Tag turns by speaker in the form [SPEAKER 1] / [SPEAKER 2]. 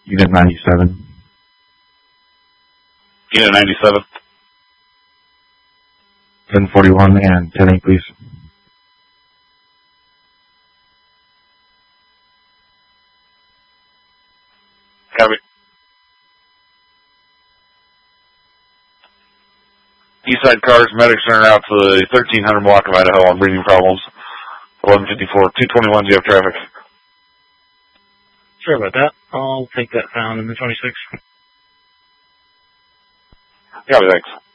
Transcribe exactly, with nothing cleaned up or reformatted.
[SPEAKER 1] Unit ninety-seven.
[SPEAKER 2] Unit ninety-seven.
[SPEAKER 1] ten forty-one and ten eight, please.
[SPEAKER 2] Copy. Eastside cars, medics are out to the thirteen hundred block of Idaho on breathing problems. eleven fifty-four, two twenty-one, you have traffic.
[SPEAKER 3] Sorry about that. I'll take that found in the twenty-six.
[SPEAKER 2] Copy, thanks.